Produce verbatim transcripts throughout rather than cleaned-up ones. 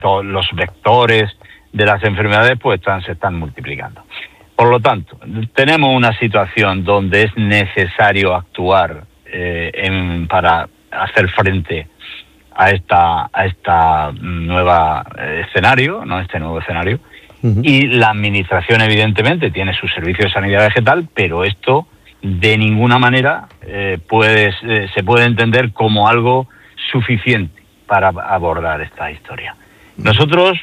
todos los vectores de las enfermedades pues están, se están multiplicando. Por lo tanto, tenemos una situación donde es necesario actuar eh, en, para hacer frente a esta a esta nueva escenario, no este nuevo escenario, uh-huh. Y la administración evidentemente tiene su servicio de sanidad vegetal, pero esto de ninguna manera eh, puede, eh, se puede entender como algo suficiente para abordar esta historia. Nosotros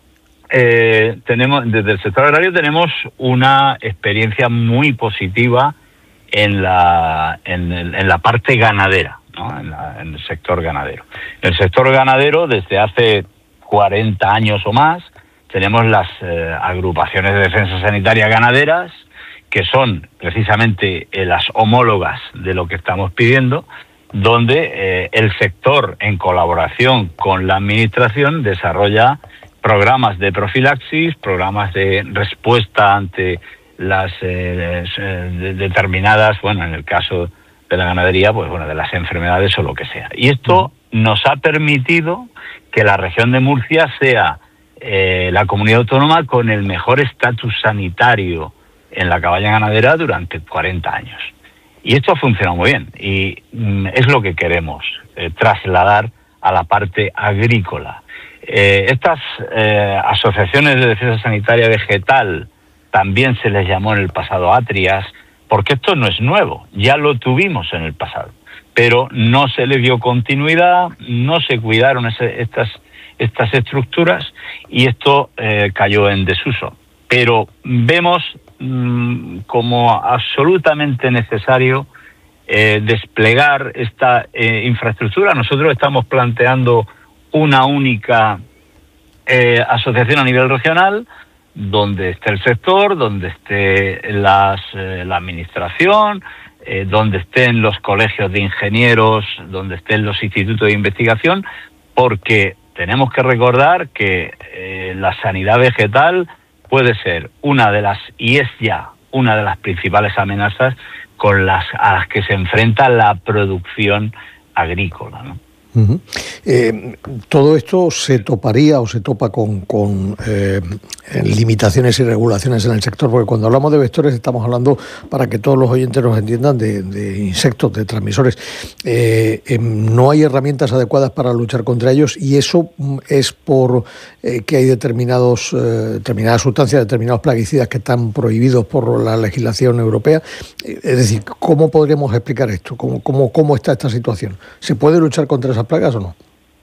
eh, tenemos desde el sector agrario tenemos una experiencia muy positiva en la en, el, en la parte ganadera, ¿no? En, la, en el sector ganadero. En el sector ganadero, desde hace cuarenta años o más, tenemos las eh, agrupaciones de defensa sanitaria ganaderas, que son precisamente eh, las homólogas de lo que estamos pidiendo, donde eh, el sector, en colaboración con la administración, desarrolla programas de profilaxis, programas de respuesta ante las eh, de, determinadas, bueno, en el caso de la ganadería, pues bueno, de las enfermedades o lo que sea. Y esto nos ha permitido que la región de Murcia sea eh, la comunidad autónoma con el mejor estatus sanitario en la caballa ganadera durante cuarenta años. Y esto ha funcionado muy bien y mm, es lo que queremos eh, trasladar a la parte agrícola. Eh, estas eh, asociaciones de defensa sanitaria vegetal también se les llamó en el pasado ATRIAS, porque esto no es nuevo, ya lo tuvimos en el pasado, pero no se le dio continuidad, no se cuidaron ese, estas, estas estructuras y esto eh, cayó en desuso. Pero vemos mmm, como absolutamente necesario eh, desplegar esta eh, infraestructura. Nosotros estamos planteando una única eh, asociación a nivel regional, donde esté el sector, donde esté las, eh, la administración, eh, donde estén los colegios de ingenieros, donde estén los institutos de investigación, porque tenemos que recordar que eh, la sanidad vegetal puede ser una de las, y es ya una de las principales amenazas con las a las que se enfrenta la producción agrícola, ¿no? Uh-huh. Eh, todo esto se toparía o se topa con, con eh, limitaciones y regulaciones en el sector, porque cuando hablamos de vectores estamos hablando, para que todos los oyentes nos entiendan, de, de insectos, de transmisores. Eh, eh, no hay herramientas adecuadas para luchar contra ellos y eso es por eh, que hay determinados eh, determinadas sustancias, determinados plaguicidas que están prohibidos por la legislación europea. Es decir, ¿cómo podríamos explicar esto? ¿Cómo, cómo, cómo está esta situación? ¿Se puede luchar contra esas plagas o no?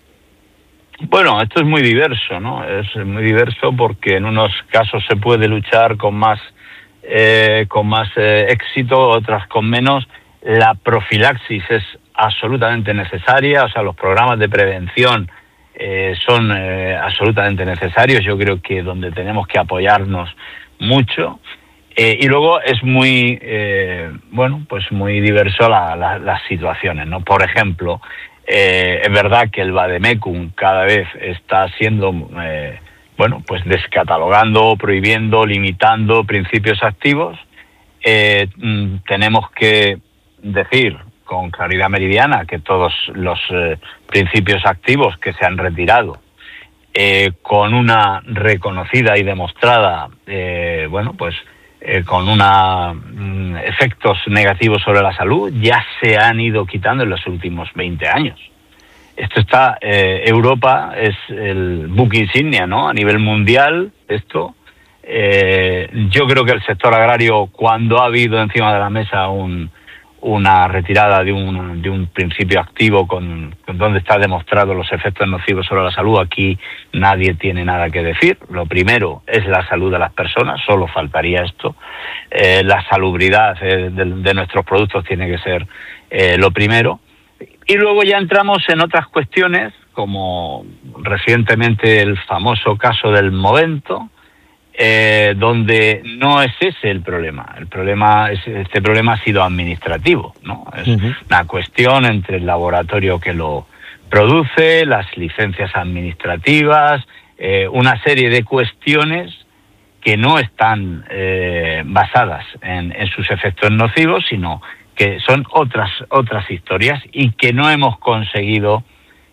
Bueno, esto es muy diverso, ¿no? Es muy diverso porque en unos casos se puede luchar con más eh, con más eh, éxito, otras con menos. La profilaxis es absolutamente necesaria, o sea, los programas de prevención eh, son eh, absolutamente necesarios. Yo creo que donde tenemos que apoyarnos mucho. Eh, y luego es muy, eh, bueno, pues muy diverso la, la, las situaciones, ¿no? Por ejemplo, Eh, es verdad que el vademecum cada vez está siendo, eh, bueno, pues descatalogando, prohibiendo, limitando principios activos. Eh, tenemos que decir con claridad meridiana que todos los eh, principios activos que se han retirado eh, con una reconocida y demostrada, eh, bueno, pues Eh, con una mm, efectos negativos sobre la salud, ya se han ido quitando en los últimos veinte años. Esto está, eh, Europa es el buque insignia, ¿no? A nivel mundial, esto. Eh, yo creo que el sector agrario, cuando ha habido encima de la mesa un, una retirada de un, de un principio activo con, con donde está demostrado los efectos nocivos sobre la salud, aquí nadie tiene nada que decir. Lo primero es la salud de las personas, solo faltaría esto. Eh, la salubridad eh, de, de nuestros productos tiene que ser eh, lo primero. Y luego ya entramos en otras cuestiones, como recientemente el famoso caso del Movento, Eh, donde no es ese el problema. El problema es, este problema ha sido administrativo, ¿no? Es uh-huh. una cuestión entre el laboratorio que lo produce, las licencias administrativas, eh, una serie de cuestiones que no están eh, basadas en, en sus efectos nocivos, sino que son otras otras historias y que no hemos conseguido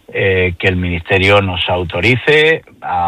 eh, que el Ministerio nos autorice a